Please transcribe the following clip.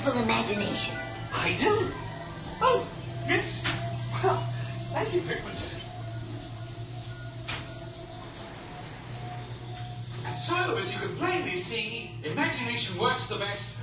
wonderful imagination. I do. Oh, yes. Well, thank you, Pickman. So, as you can plainly see, imagination works the best